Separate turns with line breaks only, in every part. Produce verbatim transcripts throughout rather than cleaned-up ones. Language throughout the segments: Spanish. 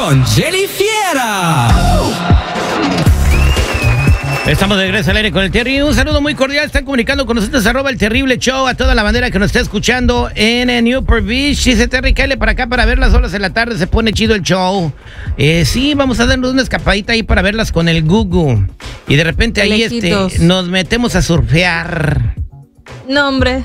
con Jenny Fiera.
Estamos de regreso al aire con el Terry. Un saludo muy cordial. Están comunicando con nosotros, arroba el terrible show, a toda la bandera que nos está escuchando en eh, Newport Beach. Dice Terry, cáele para acá para ver las olas en la tarde. Se pone chido el show. Eh, sí, vamos a darnos una escapadita ahí para verlas con el Gugu. Y de repente ahí este, nos metemos a surfear.
No, hombre.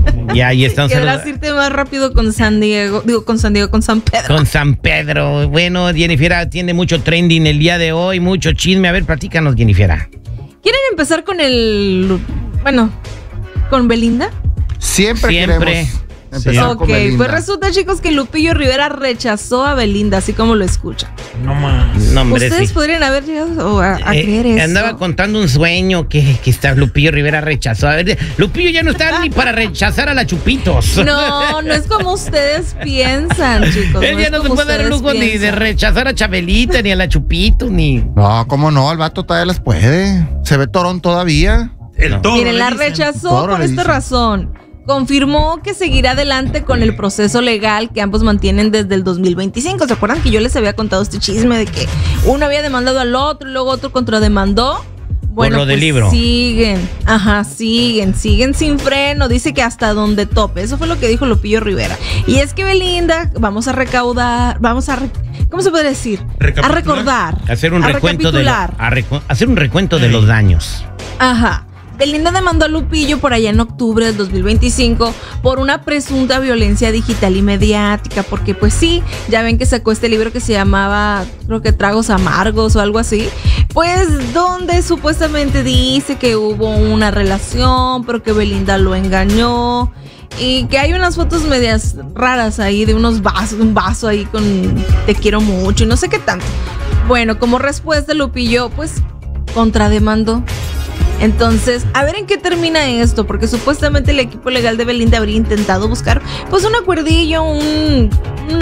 Y ahí estamos.
Querrás irte más rápido con San Diego. Digo, con San Diego, con San Pedro.
Con San Pedro. Bueno, Jennifer tiene mucho trending el día de hoy, mucho chisme. A ver, platícanos, Jennifer.
¿Quieren empezar con el... bueno, con Belinda?
Siempre, Siempre. queremos empezar
sí.
con Belinda.
Ok, pues resulta, chicos, que Lupillo Rivera rechazó a Belinda, así como lo escuchan.
No más. No,
Ustedes
sí.
podrían haber llegado a, a
eh,
creer eso.
Andaba contando un sueño que, que está Lupillo Rivera rechazó. A ver, Lupillo ya no está ni para rechazar a la Chupitos.
No, no es como ustedes piensan, chicos.
Él
no
ya no se puede dar el lujo
piensan.
ni de rechazar a Chabelita, ni a la Chupito, ni...
No, cómo no, el vato todavía las puede. Se ve torón todavía.
El
toro, Miren, la rechazó por esta razón. Confirmó que seguirá adelante con el proceso legal que ambos mantienen desde el dos mil veinticinco. ¿Se acuerdan que yo les había contado este chisme de que uno había demandado al otro y luego otro contrademandó? Bueno,
por lo
pues
del libro.
siguen, ajá, siguen, siguen sin freno. Dice que hasta donde tope. Eso fue lo que dijo Lupillo Rivera. Y es que Belinda, vamos a recaudar, vamos a, re, ¿cómo se puede decir? A recordar.
Hacer un
a
recuento de lo, a recu hacer un recuento
sí.
de los daños.
Ajá. Belinda demandó a Lupillo por allá en octubre del dos mil veinticinco por una presunta violencia digital y mediática, porque pues sí, ya ven que sacó este libro que se llamaba, creo que Tragos Amargos o algo así, pues donde supuestamente dice que hubo una relación, pero que Belinda lo engañó y que hay unas fotos medias raras ahí de unos vasos, un vaso ahí con te quiero mucho y no sé qué tanto. Bueno, como respuesta Lupillo pues contrademandó. Entonces, a ver en qué termina esto, porque supuestamente el equipo legal de Belinda habría intentado buscar pues un acuerdillo, un,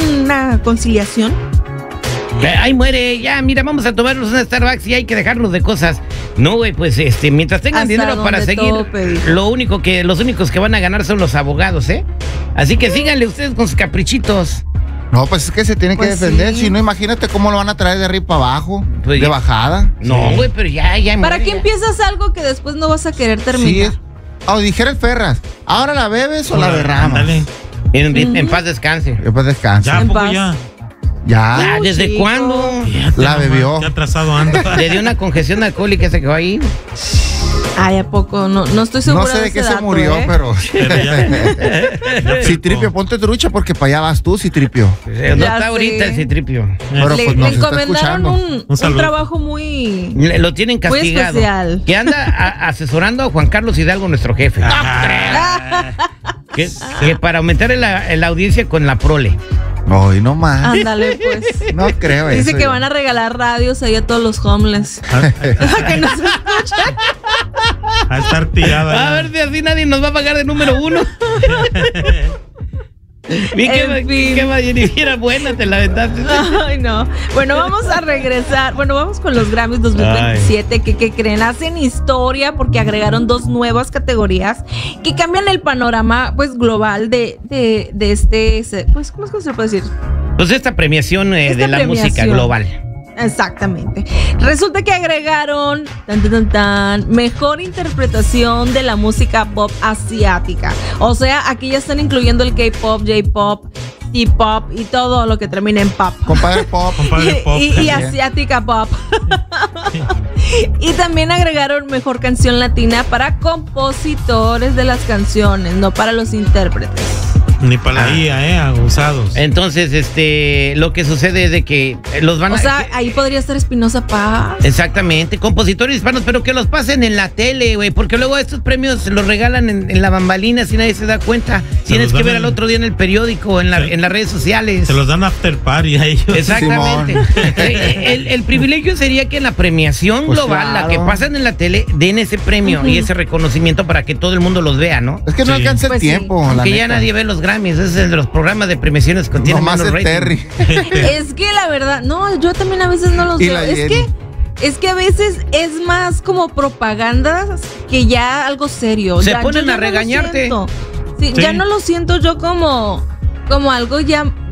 una conciliación.
Ahí muere, ya, mira, vamos a tomarnos una Starbucks y hay que dejarnos de cosas. No, güey, pues este, mientras tengan
Hasta
dinero para seguir,
tope,
lo único que, los únicos que van a ganar son los abogados, ¿eh? Así que síganle ustedes con sus caprichitos.
No, pues es que se tiene
pues
que defender.
Sí.
Si no, imagínate cómo lo van a traer de arriba para abajo,
pues
de
ya.
bajada.
No, güey, sí. pero ya, ya.
¿Para
muere,
qué
ya.
empiezas algo que después no vas a querer terminar?
Sí. O dijera el Ferras, ¿ahora la bebes o la derramas?
En, en, en paz descanse.
En paz descanse.
Ya,
En
poco
paz.
ya.
Ya.
Ah, ¿desde
chico.
cuándo?
Fíjate,
La
mamá,
bebió.
Qué atrasado anda.
Le dio una congestión alcohólica, se quedó ahí.
Ay, ¿a poco? No, no estoy segura
No sé de qué
ese
se
dato,
murió,
¿eh?
pero...
Pero ya-
Citripio, ponte trucha porque para allá vas tú, Citripio.
No
Ya
está
sé.
ahorita el Citripio.
Pero
Le,
pues
le
nos está
encomendaron
escuchando.
un,
Un
un
saludo.
trabajo muy...
Le- Lo tienen
Muy
castigado.
especial.
Que anda a- asesorando a Juan Carlos Hidalgo, nuestro jefe.
Ah,
Que, que para aumentar la, la audiencia con la prole.
Ay, no más.
Ándale, pues.
No creo eso.
Dice que
yo.
van a regalar radios ahí a todos los homeless.
a,
Para que nos escuchen.
a estar tirada.
A ver si así nadie nos va a pagar de número uno. Vi que,
En
ma-
fin.
que ma- Jennifer era buena, te la aventaste.
Ay, no. Bueno, vamos a regresar. Bueno, vamos con los Grammys dos mil veintisiete. Que, que creen, hacen historia porque agregaron dos nuevas categorías que cambian el panorama pues global de, de, de este. Pues, ¿cómo es que se puede decir?
Pues esta premiación eh,
Esta
de la
premiación.
música global.
Exactamente. Resulta que agregaron tan, tan, tan, tan, mejor interpretación de la música pop asiática. O sea, aquí ya están incluyendo el K-pop, J-pop, T-pop y todo lo que termina en pop.
Compadre Pop.
Compadre Pop.
y, y
también.
asiática pop. Y también agregaron mejor canción latina para compositores de las canciones, no para los intérpretes.
Ni para la
Ah.
I A, eh, abusados.
Entonces, este, lo que sucede es de que los van a...
O sea, ahí podría estar Espinosa Paz.
Exactamente, compositores hispanos, pero que los pasen en la tele, güey, porque luego estos premios se los regalan en, en la bambalina si nadie se da cuenta.
Se
Tienes
los
que
dan
ver
en-
al otro día en el periódico, en, la,
Se-
en las redes sociales.
Se los dan after party a ellos.
Exactamente. Eh, el, el privilegio sería que en la premiación
Pues
global, la
claro.
que pasan en la tele, den ese premio
Ujú.
y ese reconocimiento para que todo el mundo los vea, ¿no?
Es que no
Sí.
alcanza el
Pues sí.
tiempo. la
Que ya
neta.
nadie ve los Grammys, ese es de los programas de premiaciones que tienen
Nomás
menos
el
rating.
Terry.
Es que la verdad, no, yo también a veces no los
Y
veo.
la
Es
Jenny.
que, es que a veces es más como propaganda que ya algo serio.
Se
Ya,
ponen
yo ya
a
no lo
regañarte.
siento. Sí,
Sí.
ya no lo siento yo como, como algo ya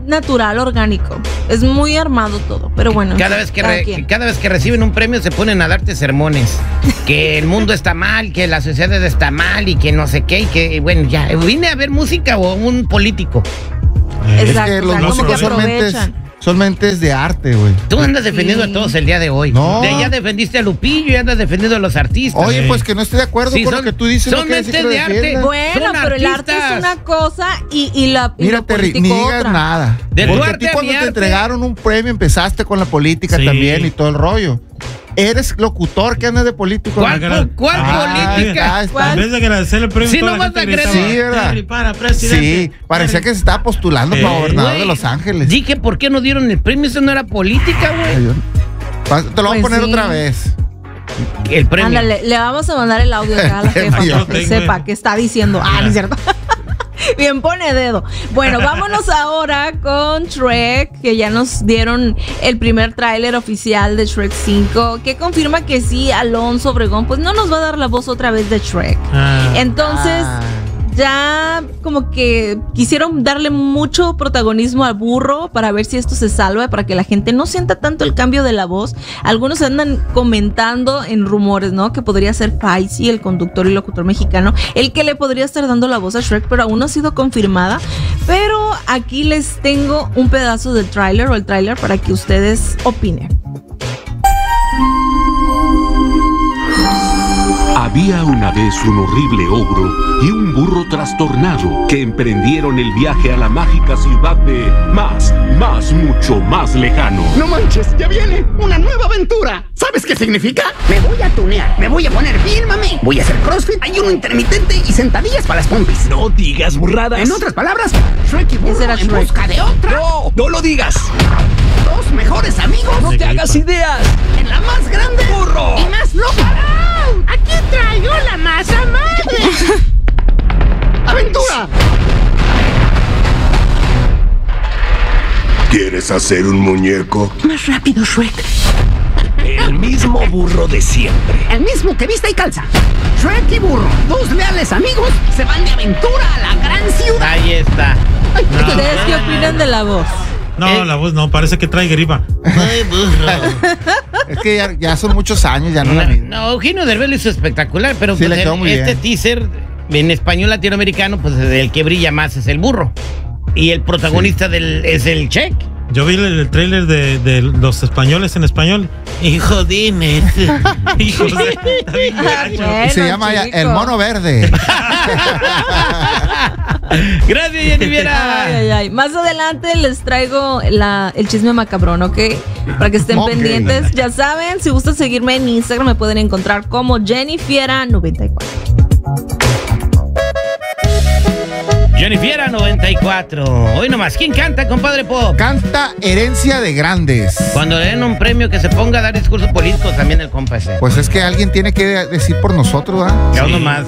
natural, orgánico. Es muy armado todo, pero bueno.
Cada vez que
cada
re-
quien.
cada vez que reciben un premio se ponen a darte sermones. Que el mundo está mal, que la sociedad está mal y que no sé qué. Y que, bueno, ya. ¿Vine a ver música o un político?
Eh,
Es
Exacto,
que los
o sea, como
músicos
que
son mentes,
aprovechan.
son mentes de arte, güey.
Tú andas defendiendo
Sí.
a todos el día de hoy.
No.
De allá defendiste a Lupillo y andas defendiendo a los artistas.
Oye,
Sí.
pues que no estoy de acuerdo
Sí,
con
son-
lo que tú dices.
son
no quiere decir
mentes
que lo
de arte.
defiendas.
Bueno,
Son
pero el arte
artistas.
es una cosa y, y la y
Mira,
lo
Terry,
político
ni digas
otra.
nada.
De tu
Porque a
arte
ti
a
cuando
mi
te
arte.
entregaron un premio empezaste con la política
Sí.
también y todo el rollo. Eres locutor que andas de político.
¿Cuál,
Ah,
cuál
Ah,
política?
ahí está.
En vez de agradecerle el premio,
Sí,
toda la
nomás
gente
te
gritaba,
agradece.
Sí, ¿verdad?
Terry, para, presidente.
Sí, parecía que se estaba postulando
Sí.
para gobernador
Güey,
de Los Ángeles.
Dije, ¿por qué no dieron el premio? Eso no era política, güey.
Ay, yo- Pa- Te lo voy a
Pues
poner
sí.
otra vez.
El premio.
Ándale, le vamos a mandar el audio acá a la jefa
Yo
para
lo
que
tengo,
sepa
eh.
que está diciendo. Ah, no es cierto. Bien, pone dedo. Bueno, vámonos ahora con Shrek, que ya nos dieron el primer tráiler oficial de Shrek cinco, que confirma que sí, Alonso Obregón, pues no nos va a dar la voz otra vez de Shrek.
Ah,
Entonces,
Ah.
ya como que quisieron darle mucho protagonismo al burro para ver si esto se salva, para que la gente no sienta tanto el cambio de la voz. Algunos andan comentando en rumores, ¿no? Que podría ser Faisy, el conductor y locutor mexicano, el que le podría estar dando la voz a Shrek, pero aún no ha sido confirmada. Pero aquí les tengo un pedazo del tráiler o el tráiler para que ustedes opinen.
Había una vez un horrible ogro y un burro trastornado que emprendieron el viaje a la mágica ciudad de más, más, mucho más lejano.
No manches, ya viene una nueva aventura. ¿Sabes qué significa? Me voy a tunear, me voy a poner bien, mami. Voy a hacer crossfit, ayuno intermitente y sentadillas para las pompis.
No digas burradas.
En otras palabras, Shrek y burro
Ese era
en
Shrek.
busca de otra.
No, no lo digas.
Dos mejores amigos.
No te hagas ideas.
En la más grande
Burro.
y más loca. Aquí traigo la masa madre. ¡Aventura!
¿Quieres hacer un muñeco?
Más rápido, Shrek.
El mismo burro de siempre.
El mismo que vista y calza. Shrek y burro, dos leales amigos, se van de aventura a la gran ciudad.
Ahí está.
Ay,
No.
¿Ustedes qué opinan de la voz?
no,
Eh.
la voz no, parece que trae gripa.
Ay, burro.
Es que ya, ya son muchos años, ya no
No,
es lo mismo.
no, Eugenio Derbez lo hizo espectacular, pero
Sí,
pues
le quedó
el-
muy
este
bien.
teaser en español latinoamericano, pues el que brilla más es el burro. Y el protagonista del es el Check.
Yo vi el, el tráiler de, de los españoles en español. Hijo, dime. Hijo, o sea, está bien gacho.
Y se
Bueno,
llama ya
chico.
El Mono Verde.
Gracias, Jennifer.
Ay, ay, ay. Más adelante les traigo la- el chisme macabrón, ¿ok? Para que estén
Ok.
pendientes. Ya saben, si gustan seguirme en Instagram, me pueden encontrar como Jennifiera noventa y cuatro.
Jennifer noventa y cuatro. Hoy nomás, ¿quién canta, compadre Pop?
Canta Herencia de Grandes.
Cuando le den un premio que se ponga a dar discursos políticos, también el compa ese.
Pues es que alguien tiene que decir por nosotros, ¿verdad?
Ya
Sí.
uno más.